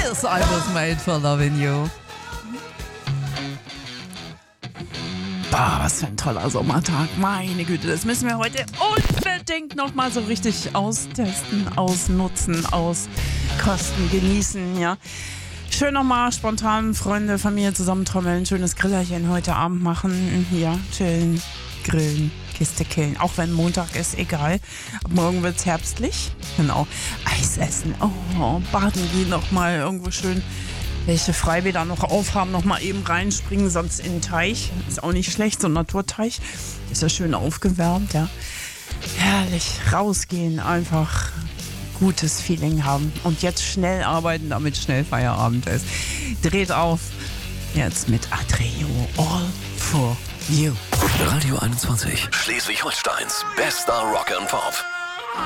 Yes, I was made for loving you. Bah, was für ein toller Sommertag. Meine Güte, das müssen wir heute unbedingt nochmal so richtig austesten, ausnutzen, auskosten, genießen, ja. Schön nochmal spontan Freunde, Familie zusammentrommeln, schönes Grillerchen heute Abend machen. Ja, chillen, grillen, Kiste killen. Auch wenn Montag ist, egal. Ab morgen wird's herbstlich. Genau. Eis essen. Oh, baden gehen nochmal irgendwo schön. Welche Freibäder noch aufhaben, nochmal eben reinspringen, sonst in den Teich. Ist auch nicht schlecht, so ein Naturteich. Ist ja schön aufgewärmt, ja. Herrlich, rausgehen, einfach gutes Feeling haben. Und jetzt schnell arbeiten, damit schnell Feierabend ist. Dreht auf, jetzt mit Adreo, All for You. Radio 21, Schleswig-Holsteins bester Rock and Pop.